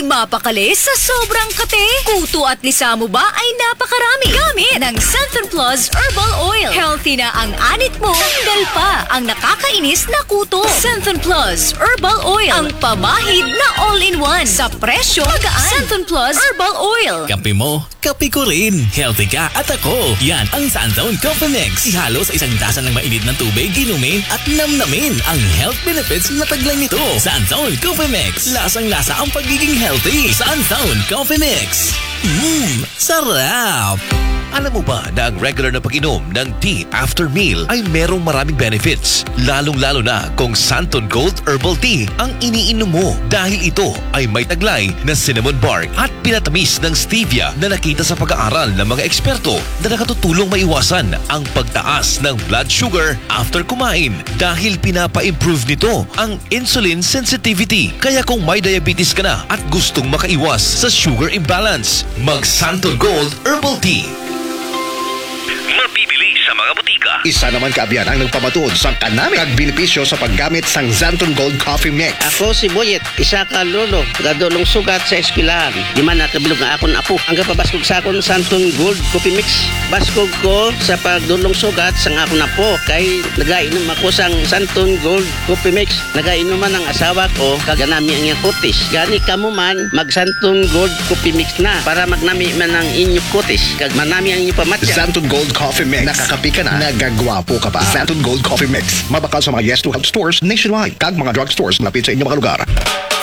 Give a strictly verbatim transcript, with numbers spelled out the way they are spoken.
mapakali sa sobrang kate. Kuto at lisa mo ba ay napakarami? Gamit ng Santon Plus Herbal Oil. Healthy na ang anit mo, tanggal pa ang nakakainis na kuto. Santon Plus Herbal Oil. Ang pamahid na all-in-one sa presyo magaan. Santon Plus Herbal Oil. Kape mo, kape ko rin. Healthy ka at ako. Yan ang Santon Coffee Mix. Ihalo sa isang tasa ng mainit na tubig, inumin at namnamin ang health benefits na taglay nito. Santon Coffee Mix. Lasang-lasa ang pagiging healthy. Santon Coffee Mix. Mmm, sarap! Alam mo ba na ang regular na pag-inom ng tea after meal ay merong maraming benefits? Lalong-lalo na kung Santon Gold Herbal Tea ang iniinom mo dahil ito ay may taglay na cinnamon bark at pinatamis ng stevia na nakita sa pag-aaral ng mga eksperto na nakatutulong maiwasan ang pagtaas ng blood sugar after kumain dahil pinapa-improve nito ang insulin sensitivity. Kaya kung may diabetes ka na at gustong makaiwas sa sugar imbalance, mag Santon Gold Herbal Tea. Mabibili sa mga butika. Isa naman kaabyan ang nagpamatuod sa kanami ang benepisyo sa paggamit sang Santon Gold Coffee Mix. Ako si Boyet, isa ka lolo, gadolong sugat sa eskwelahan. Di man nakabilog nga akong apo. Ang kapabaskog sa akong Santon Gold Coffee Mix. Baskog ko sa pagdulong sugat sa akong apo. Kay nagainom ako sang Santon Gold Coffee Mix. Nagainom man ang asawa ko, kaganami ang iyang kutis. Gani ka mo man, mag Santon Gold Coffee Mix na para magnami man ang inyong kutis. Kag manami ang inyong pamatya. Santon Gold Coffee Mix. Nakakapi ka na, nagagwapo ka pa. Santon Gold Coffee Mix. Mabakal sa mga Yes to Health stores nationwide. Kag mga drugstores malapit sa inyong mga lugar.